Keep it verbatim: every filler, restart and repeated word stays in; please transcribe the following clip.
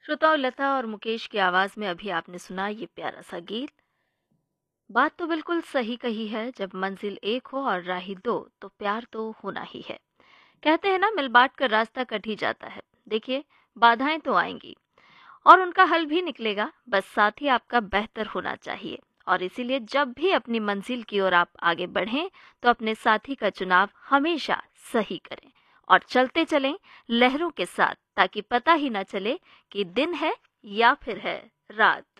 श्रोताओं, लता और मुकेश की आवाज में अभी आपने सुना ये प्यारा सा गीत। बात तो बिल्कुल सही कही है, जब मंजिल एक हो और राही दो तो प्यार तो होना ही है। कहते हैं ना, मिल बांट कर रास्ता कट ही जाता है। देखिए, बाधाएं तो आएंगी और उनका हल भी निकलेगा, बस साथी आपका बेहतर होना चाहिए। और इसीलिए जब भी अपनी मंजिल की ओर आप आगे बढ़ें तो अपने साथी का चुनाव हमेशा सही करें और चलते चलें लहरों के साथ, ताकि पता ही ना चले कि दिन है या फिर है रात।